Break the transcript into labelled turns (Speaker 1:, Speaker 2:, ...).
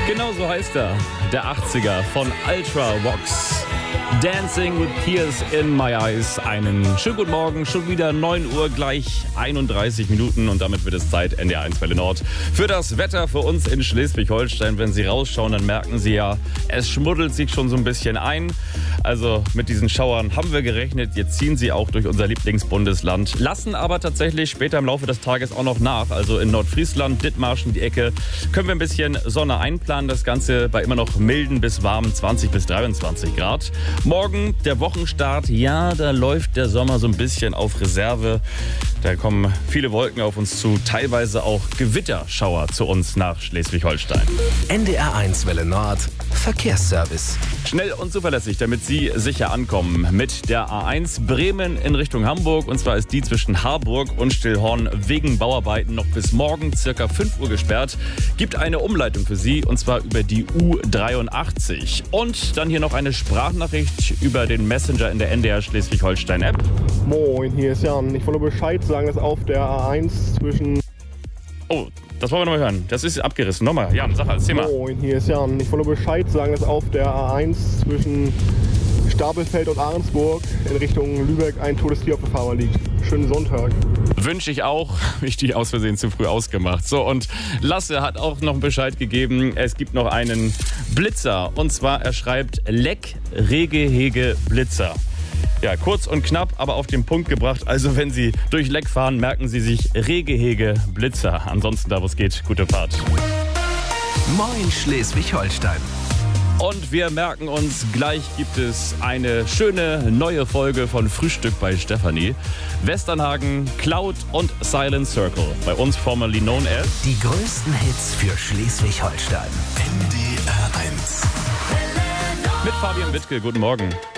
Speaker 1: Genau so heißt er, der 80er von Ultravox. Dancing with Tears in My Eyes. Einen schönen guten Morgen, schon wieder 9 Uhr, gleich 31 Minuten und damit wird es Zeit, NDR 1 Welle Nord. Für das Wetter für uns in Schleswig-Holstein, wenn Sie rausschauen, dann merken Sie ja, es schmuddelt sich schon so ein bisschen ein. Also mit diesen Schauern haben wir gerechnet, jetzt ziehen sie auch durch unser Lieblingsbundesland, lassen aber tatsächlich später im Laufe des Tages auch noch nach. Also in Nordfriesland, Dithmarschen, die Ecke, können wir ein bisschen Sonne einplanen. Das Ganze bei immer noch milden bis warmen 20 bis 23 Grad. Morgen der Wochenstart, ja, da läuft der Sommer so ein bisschen auf Reserve. Da kommen viele Wolken auf uns zu, teilweise auch Gewitterschauer zu uns nach Schleswig-Holstein.
Speaker 2: NDR 1 Welle Nord, Verkehrsservice.
Speaker 1: Schnell und zuverlässig, damit Sie sicher ankommen mit der A1 Bremen in Richtung Hamburg. Und zwar ist die zwischen Harburg und Stillhorn wegen Bauarbeiten noch bis morgen circa 5 Uhr gesperrt. Gibt eine Umleitung für Sie und zwar über die U83. Und dann hier noch eine Sprachnachricht über den Messenger in der NDR Schleswig-Holstein App.
Speaker 3: Moin, hier ist Jan. Ich wollte Bescheid sagen, dass auf der A1 zwischen...
Speaker 1: Oh, das wollen wir nochmal hören. Das ist abgerissen. Nochmal, Jan, sag als Thema.
Speaker 3: Moin, hier ist Jan. Ich wollte Bescheid sagen, dass auf der A1 zwischen Stapelfeld und Ahrensburg in Richtung Lübeck ein Todestier auf der Fahrbahn liegt. Schönen Sonntag.
Speaker 1: Wünsche ich auch. Ich die aus Versehen zu früh ausgemacht. So, und Lasse hat auch noch Bescheid gegeben. Es gibt noch einen Blitzer. Und zwar, er schreibt Leck, Rege, Hege, Blitzer. Ja, kurz und knapp, aber auf den Punkt gebracht. Also wenn Sie durch Leck fahren, merken Sie sich Rege, Hege, Blitzer. Ansonsten, da wo es geht, gute Fahrt.
Speaker 2: Moin Schleswig-Holstein.
Speaker 1: Und wir merken uns, gleich gibt es eine schöne neue Folge von Frühstück bei Stefanie. Westernhagen, Cloud und Silent Circle. Bei uns formerly known as...
Speaker 2: Die größten Hits für Schleswig-Holstein. NDR 1.
Speaker 1: Mit Fabian Wittke, guten Morgen.